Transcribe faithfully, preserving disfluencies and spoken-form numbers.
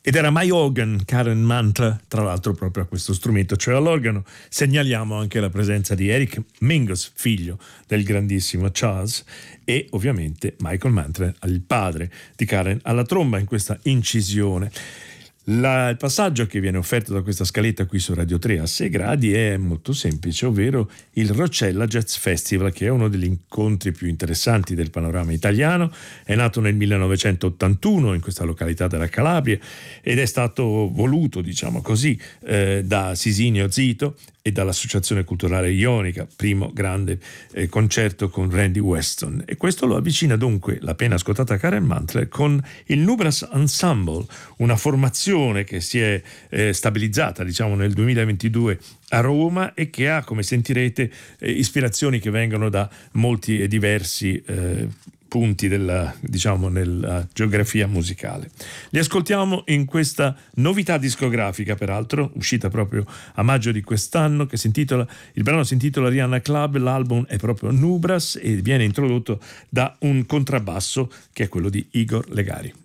Ed era Mai Hogan, Karen Mantler, tra l'altro proprio a questo strumento, cioè all'organo. Segnaliamo anche la presenza di Eric Mingus, figlio del grandissimo Charles, e ovviamente Michael Mantler, il padre di Karen, alla tromba in questa incisione. La, il passaggio che viene offerto da questa scaletta qui su Radio tre a sei gradi è molto semplice, ovvero il Roccella Jazz Festival, che è uno degli incontri più interessanti del panorama italiano. È nato nel millenovecentottantuno in questa località della Calabria ed è stato voluto, diciamo così, eh, da Sisinio Zito e dall'Associazione Culturale Ionica, primo grande eh, concerto con Randy Weston, e questo lo avvicina dunque l'appena ascoltata Karen Mantler con il Nubras Ensemble, una formazione che si è eh, stabilizzata diciamo nel duemilaventidue a Roma e che ha, come sentirete, eh, ispirazioni che vengono da molti e diversi eh, punti della, diciamo, nella geografia musicale. Li ascoltiamo in questa novità discografica, peraltro, uscita proprio a maggio di quest'anno, che si intitola, il brano si intitola Rihanna Club, l'album è proprio Nubras e viene introdotto da un contrabbasso che è quello di Igor Legari.